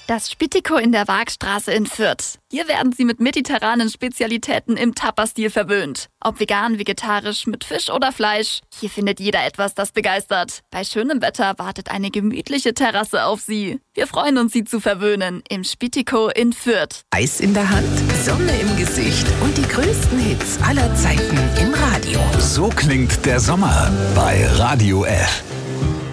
Das Spitiko in der Waagstraße in Fürth. Hier werden Sie mit mediterranen Spezialitäten im Tapa-Stil verwöhnt. Ob vegan, vegetarisch, mit Fisch oder Fleisch, hier findet jeder etwas, das begeistert. Bei schönem Wetter wartet eine gemütliche Terrasse auf Sie. Wir freuen uns, Sie zu verwöhnen im Spitiko in Fürth. Eis in der Hand, Sonne im Gesicht und die größten Hits aller Zeiten im Radio. So klingt der Sommer bei Radio F.